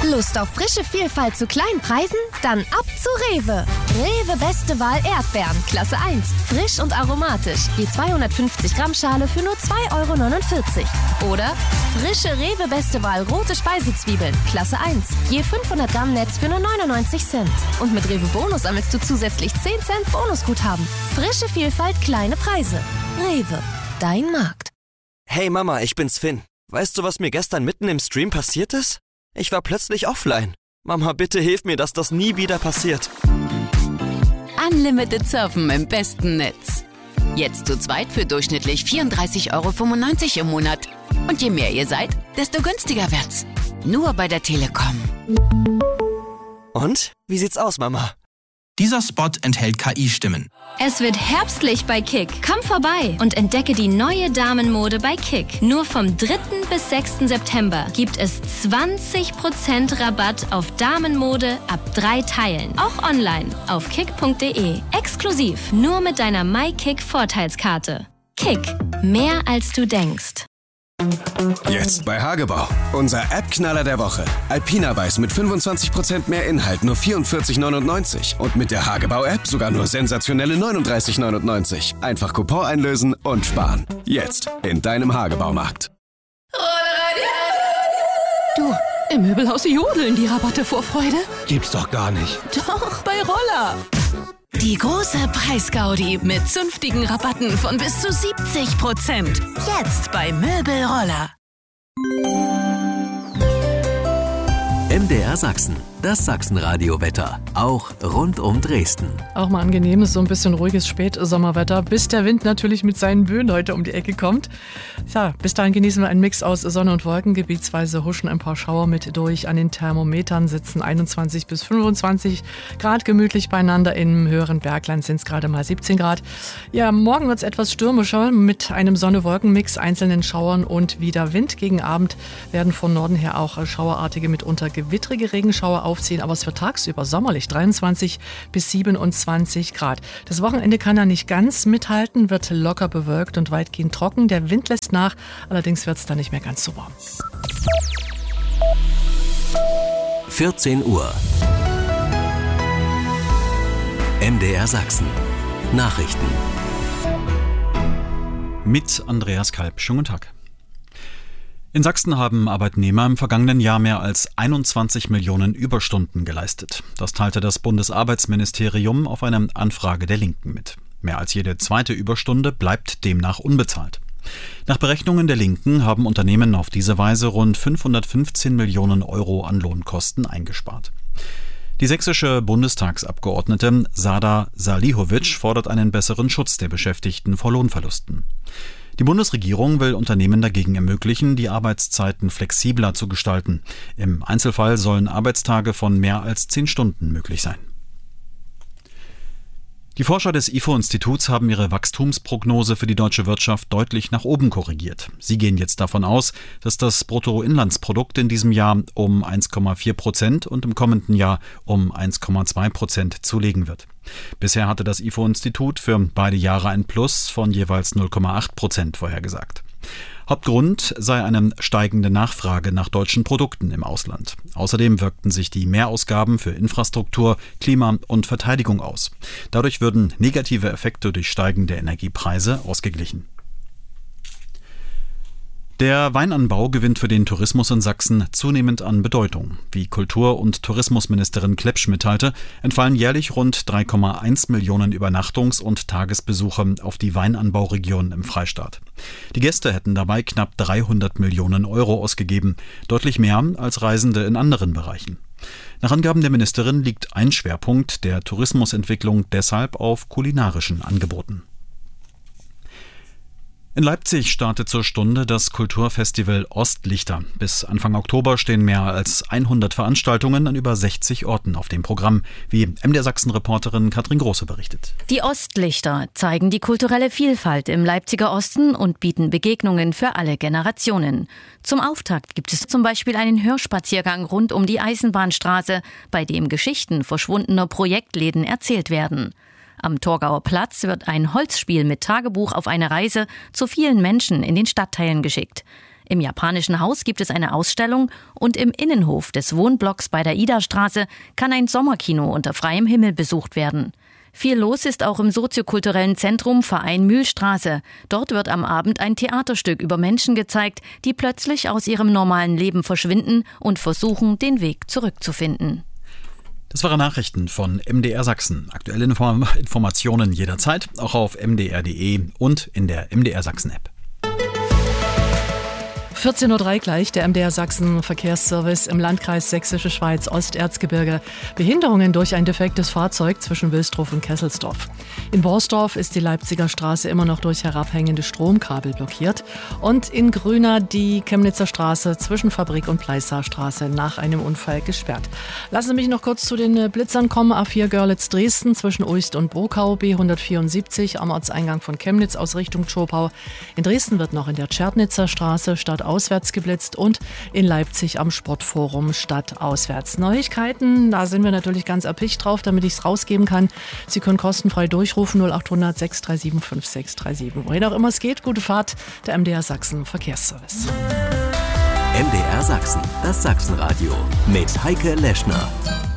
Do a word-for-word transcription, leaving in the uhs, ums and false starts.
Lust auf frische Vielfalt zu kleinen Preisen? Dann ab zu Rewe. Rewe Beste Wahl Erdbeeren, Klasse eins. Frisch und aromatisch. Je zweihundertfünfzig Gramm Schale für nur zwei Euro neunundvierzig. Oder frische Rewe Beste Wahl rote Speisezwiebeln, Klasse eins. Je fünfhundert Gramm Netz für nur neunundneunzig Cent. Und mit Rewe Bonus sammelst du zusätzlich zehn Cent Bonusguthaben. Frische Vielfalt, kleine Preise. Rewe, dein Markt. Hey Mama, ich bin's Finn. Weißt du, was mir gestern mitten im Stream passiert ist? Ich war plötzlich offline. Mama, bitte hilf mir, dass das nie wieder passiert. Unlimited Surfen im besten Netz. Jetzt zu zweit für durchschnittlich vierunddreißig Euro fünfundneunzig im Monat. Und je mehr ihr seid, desto günstiger wird's. Nur bei der Telekom. Und? Wie sieht's aus, Mama? Dieser Spot enthält K I-Stimmen. Es wird herbstlich bei Kick. Komm vorbei und entdecke die neue Damenmode bei Kick. Nur vom dritten bis sechsten September gibt es zwanzig Prozent Rabatt auf Damenmode ab drei Teilen. Auch online auf kick punkt de. Exklusiv nur mit deiner MyKick-Vorteilskarte. Kick. Mehr als du denkst. Jetzt bei Hagebau. Unser App-Knaller der Woche. Alpina Weiß mit fünfundzwanzig Prozent mehr Inhalt, nur vierundvierzig neunundneunzig. Und mit der Hagebau-App sogar nur sensationelle neununddreißig neunundneunzig. Einfach Coupon einlösen und sparen. Jetzt in deinem Hagebaumarkt. Du, im Möbelhaus jodeln die Rabatte vor Freude. Gibt's doch gar nicht. Doch, bei Roller. Die große Preisgaudi mit zünftigen Rabatten von bis zu siebzig Prozent. Jetzt bei Möbelroller. M D R Sachsen, das Sachsenradio-Wetter, auch rund um Dresden. Auch mal angenehmes, so ein bisschen ruhiges Spätsommerwetter, bis der Wind natürlich mit seinen Böen heute um die Ecke kommt. Ja, bis dahin genießen wir einen Mix aus Sonne und Wolken. Gebietsweise huschen ein paar Schauer mit durch. An den Thermometern sitzen einundzwanzig bis fünfundzwanzig Grad gemütlich beieinander. Im höheren Bergland sind es gerade mal siebzehn Grad. Ja, morgen wird es etwas stürmischer mit einem Sonne-Wolken-Mix, einzelnen Schauern und wieder Wind. Gegen Abend werden von Norden her auch schauerartige, mitunter gewittrige Regenschauer aufziehen, aber es wird tagsüber sommerlich, dreiundzwanzig bis siebenundzwanzig Grad. Das Wochenende kann er nicht ganz mithalten, wird locker bewölkt und weitgehend trocken. Der Wind lässt nach, allerdings wird es dann nicht mehr ganz so warm. vierzehn Uhr. M D R Sachsen. Nachrichten. Mit Andreas Kalb. Schönen guten Tag. In Sachsen haben Arbeitnehmer im vergangenen Jahr mehr als einundzwanzig Millionen Überstunden geleistet. Das teilte das Bundesarbeitsministerium auf eine Anfrage der Linken mit. Mehr als jede zweite Überstunde bleibt demnach unbezahlt. Nach Berechnungen der Linken haben Unternehmen auf diese Weise rund fünfhundertfünfzehn Millionen Euro an Lohnkosten eingespart. Die sächsische Bundestagsabgeordnete Sada Salihovic fordert einen besseren Schutz der Beschäftigten vor Lohnverlusten. Die Bundesregierung will Unternehmen dagegen ermöglichen, die Arbeitszeiten flexibler zu gestalten. Im Einzelfall sollen Arbeitstage von mehr als zehn Stunden möglich sein. Die Forscher des I F O-Instituts haben ihre Wachstumsprognose für die deutsche Wirtschaft deutlich nach oben korrigiert. Sie gehen jetzt davon aus, dass das Bruttoinlandsprodukt in diesem Jahr um eins Komma vier Prozent und im kommenden Jahr um eins Komma zwei Prozent zulegen wird. Bisher hatte das I F O-Institut für beide Jahre ein Plus von jeweils null Komma acht Prozent vorhergesagt. Hauptgrund sei eine steigende Nachfrage nach deutschen Produkten im Ausland. Außerdem wirkten sich die Mehrausgaben für Infrastruktur, Klima und Verteidigung aus. Dadurch würden negative Effekte durch steigende Energiepreise ausgeglichen. Der Weinanbau gewinnt für den Tourismus in Sachsen zunehmend an Bedeutung. Wie Kultur- und Tourismusministerin Klepsch mitteilte, entfallen jährlich rund drei Komma eins Millionen Übernachtungs- und Tagesbesuche auf die Weinanbauregion im Freistaat. Die Gäste hätten dabei knapp dreihundert Millionen Euro ausgegeben, deutlich mehr als Reisende in anderen Bereichen. Nach Angaben der Ministerin liegt ein Schwerpunkt der Tourismusentwicklung deshalb auf kulinarischen Angeboten. In Leipzig startet zur Stunde das Kulturfestival Ostlichter. Bis Anfang Oktober stehen mehr als hundert Veranstaltungen an über sechzig Orten auf dem Programm, wie M D R Sachsen-Reporterin Katrin Große berichtet. Die Ostlichter zeigen die kulturelle Vielfalt im Leipziger Osten und bieten Begegnungen für alle Generationen. Zum Auftakt gibt es zum Beispiel einen Hörspaziergang rund um die Eisenbahnstraße, bei dem Geschichten verschwundener Projektläden erzählt werden. Am Torgauer Platz wird ein Holzspiel mit Tagebuch auf eine Reise zu vielen Menschen in den Stadtteilen geschickt. Im Japanischen Haus gibt es eine Ausstellung und im Innenhof des Wohnblocks bei der Idastraße kann ein Sommerkino unter freiem Himmel besucht werden. Viel los ist auch im soziokulturellen Zentrum Verein Mühlstraße. Dort wird am Abend ein Theaterstück über Menschen gezeigt, die plötzlich aus ihrem normalen Leben verschwinden und versuchen, den Weg zurückzufinden. Das waren Nachrichten von M D R Sachsen. Aktuelle Inform- Informationen jederzeit, auch auf m d r punkt d e und in der M D R Sachsen App. vierzehn Uhr drei gleich, der M D R Sachsen Verkehrsservice im Landkreis Sächsische Schweiz, Osterzgebirge. Behinderungen durch ein defektes Fahrzeug zwischen Wilsdruff und Kesselsdorf. In Borsdorf ist die Leipziger Straße immer noch durch herabhängende Stromkabel blockiert. Und in Grüna die Chemnitzer Straße zwischen Fabrik und Pleisser Straße nach einem Unfall gesperrt. Lassen Sie mich noch kurz zu den Blitzern kommen. A vier Görlitz-Dresden zwischen Uist und Bokau, B hundertvierundsiebzig am Ortseingang von Chemnitz aus Richtung Zschopau. In Dresden wird noch in der Tschernitzer Straße statt auswärts geblitzt und in Leipzig am Sportforum statt auswärts. Neuigkeiten, da sind wir natürlich ganz erpicht drauf, damit ich es rausgeben kann. Sie können kostenfrei durchrufen null acht hundert sechs drei sieben fünf sechs drei sieben. Wohin auch immer es geht, gute Fahrt, der M D R Sachsen Verkehrsservice. M D R Sachsen, das Sachsenradio mit Heike Leschner.